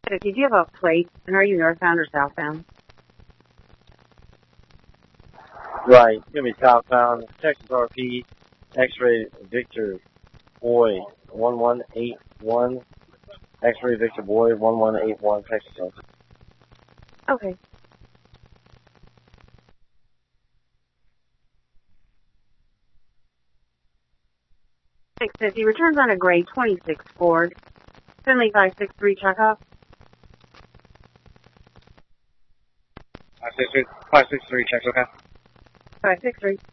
Did you have a plate, and are you northbound or southbound? Right, it's going to be southbound, Texas RP, X-ray Victor Boy 1181, X-ray Victor Boy 1181, Texas RP. Okay. He returns on a gray 26 Ford. Finley 563 checkoff. 563 checks, okay. 563.